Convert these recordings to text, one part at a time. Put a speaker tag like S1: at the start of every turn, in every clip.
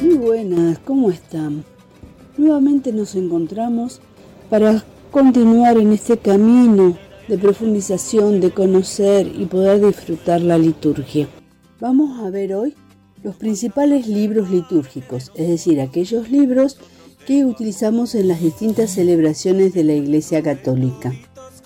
S1: Muy buenas, ¿cómo están? Nuevamente nos encontramos para continuar en este camino de profundización, de conocer y poder disfrutar la liturgia. Vamos a ver hoy los principales libros litúrgicos, es decir, aquellos libros que utilizamos en las distintas celebraciones de la Iglesia Católica.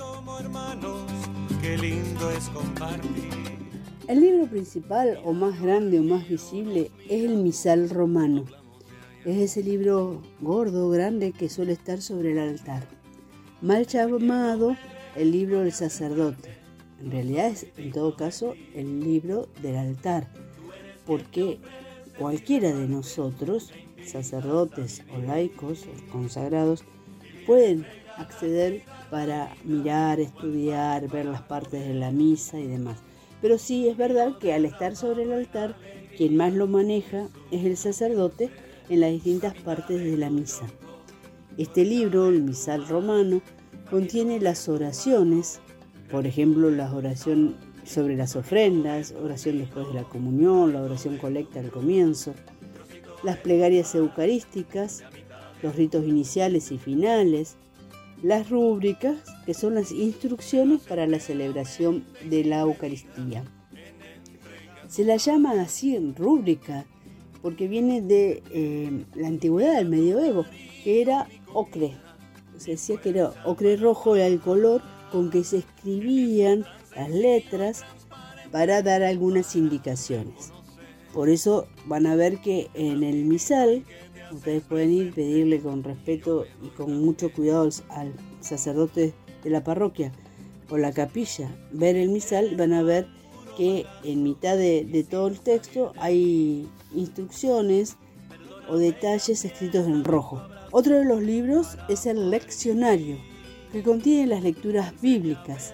S1: El libro principal o más grande o más visible es el Misal Romano. Es ese libro gordo, grande, que suele estar sobre el altar. Mal llamado el libro del sacerdote. En realidad es, en todo caso, el libro del altar, porque cualquiera de nosotros, sacerdotes o laicos o consagrados, pueden acceder para mirar, estudiar, ver las partes de la misa y demás. Pero sí es verdad que al estar sobre el altar, quien más lo maneja es el sacerdote en las distintas partes de la misa. Este libro, el Misal Romano, contiene las oraciones, por ejemplo, la oración sobre las ofrendas, oración después de la comunión, la oración colecta al comienzo, las plegarias eucarísticas, los ritos iniciales y finales, las rúbricas, que son las instrucciones para la celebración de la Eucaristía. Se la llama así rúbrica porque viene de la antigüedad, del medioevo, que era ocre. Se decía que era ocre rojo, era el color con que se escribían las letras para dar algunas indicaciones. Por eso van a ver que en el misal, ustedes pueden ir, pedirle con respeto y con mucho cuidado al sacerdote de la parroquia o la capilla, ver el misal, van a ver que en mitad de todo el texto hay instrucciones o detalles escritos en rojo. Otro de los libros es el leccionario, que contiene las lecturas bíblicas,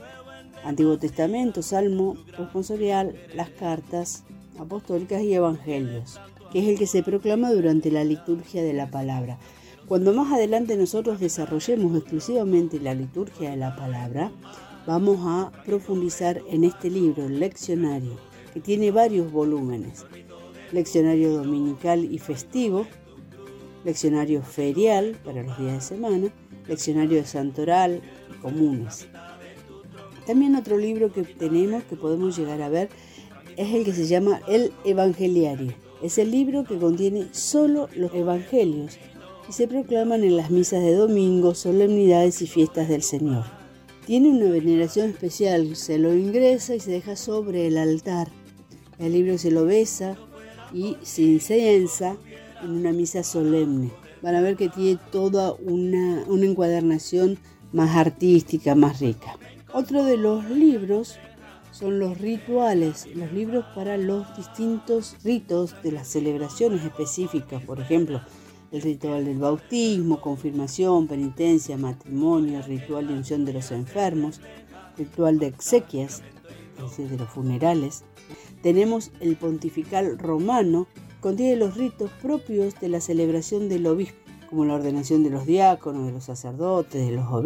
S1: Antiguo Testamento, Salmo responsorial, las cartas apostólicas y evangelios, que es el que se proclama durante la liturgia de la palabra. Cuando más adelante nosotros desarrollemos exclusivamente la liturgia de la palabra, vamos a profundizar en este libro, el leccionario, que tiene varios volúmenes. Leccionario dominical y festivo, leccionario ferial para los días de semana, leccionario de santoral, comunes. También otro libro que tenemos, que podemos llegar a ver, es el que se llama el Evangeliario. Es el libro que contiene solo los evangelios y se proclaman en las misas de domingo, solemnidades y fiestas del Señor. Tiene una veneración especial, se lo ingresa y se deja sobre el altar. El libro se lo besa y se inciensa en una misa solemne. Van a ver que tiene toda una encuadernación más artística, más rica. Otro de los libros son los rituales, los libros para los distintos ritos de las celebraciones específicas, por ejemplo, el ritual del bautismo, confirmación, penitencia, matrimonio, ritual de unción de los enfermos, ritual de exequias, es decir, de los funerales. Tenemos el pontifical romano, contiene los ritos propios de la celebración del obispo, como la ordenación de los diáconos, de los sacerdotes, de los obispos.